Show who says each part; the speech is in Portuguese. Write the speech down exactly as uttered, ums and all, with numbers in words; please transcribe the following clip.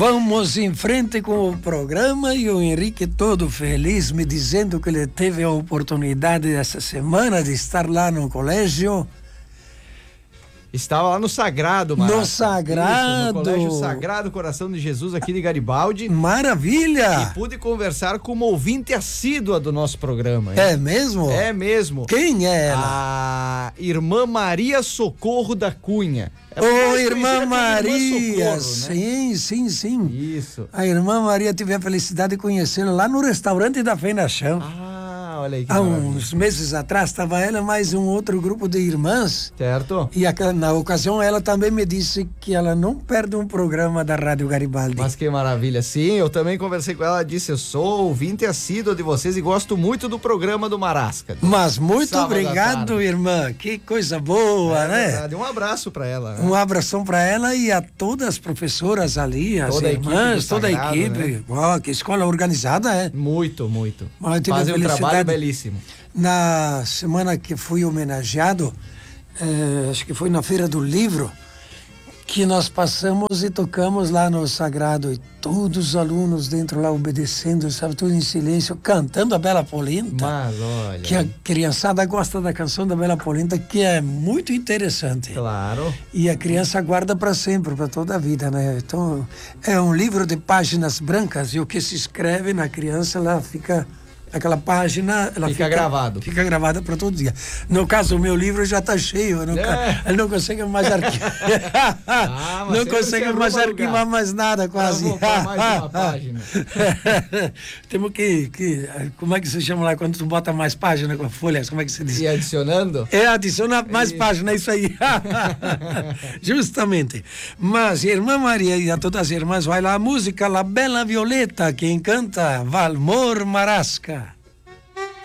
Speaker 1: Vamos em frente com o programa e o Henrique todo feliz me dizendo que ele teve a oportunidade essa semana de estar lá no colégio.
Speaker 2: Estava lá no Sagrado, Marasca.
Speaker 1: No Sagrado.
Speaker 2: Isso, no Colégio Sagrado Coração de Jesus aqui de Garibaldi.
Speaker 1: Maravilha!
Speaker 2: E pude conversar com uma ouvinte assídua do nosso programa. Hein?
Speaker 1: É mesmo?
Speaker 2: É mesmo.
Speaker 1: Quem é ela?
Speaker 2: A irmã Maria Socorro da Cunha.
Speaker 1: Ô, oh, irmã Maria,
Speaker 2: Socorro, né?
Speaker 1: sim, sim, sim.
Speaker 2: Isso.
Speaker 1: A irmã Maria tive a felicidade de conhecê-la lá no restaurante da Fé na Chão.
Speaker 2: Ah, olha aí que
Speaker 1: Há
Speaker 2: maravilha.
Speaker 1: uns meses atrás estava ela mais um outro grupo de irmãs.
Speaker 2: Certo.
Speaker 1: E a, na ocasião ela também me disse que ela não perde um programa da Rádio Garibaldi.
Speaker 2: Mas que maravilha. Sim, eu também conversei com ela, ela disse, eu sou ouvinte assíduo de vocês e gosto muito do programa do Marasca.
Speaker 1: Mas muito
Speaker 2: Sábado
Speaker 1: obrigado, irmã. Que coisa boa,
Speaker 2: é
Speaker 1: né?
Speaker 2: Verdade. Um abraço para ela. Né?
Speaker 1: Um abração para ela e a todas as professoras ali, as
Speaker 2: toda
Speaker 1: irmãs,
Speaker 2: a
Speaker 1: toda
Speaker 2: Sagrado,
Speaker 1: a equipe.
Speaker 2: Né?
Speaker 1: Oh, que escola organizada é.
Speaker 2: Muito, muito.
Speaker 1: Fazem
Speaker 2: um trabalho belíssimo.
Speaker 1: Na semana que fui homenageado, eh, acho que foi na Feira do Livro, que nós passamos e tocamos lá no Sagrado, e todos os alunos dentro lá obedecendo, sabe, tudo em silêncio, cantando a Bela Polenta.
Speaker 2: Mas olha...
Speaker 1: Que a criançada gosta da canção da Bela Polenta, que é muito interessante.
Speaker 2: Claro.
Speaker 1: E a criança guarda para sempre, para toda a vida, né? Então, é um livro de páginas brancas, e o que se escreve na criança, ela fica... Aquela página, ela
Speaker 2: fica, fica gravado.
Speaker 1: Fica gravada para todo dia. No caso, o meu livro já está cheio, eu não, é. eu não consigo mais arquivar. ah, não consigo mais arquivar lugar. mais nada, quase.
Speaker 2: mais uma página.
Speaker 1: Temos que, que. Como é que se chama lá quando tu bota mais páginas com folhas? Como é que se diz?
Speaker 2: E adicionando?
Speaker 1: É, adiciona mais é páginas, é isso aí. Justamente. Mas, irmã Maria e a todas as irmãs, vai lá a música La Bella Violeta, quem canta Valmor Marasca.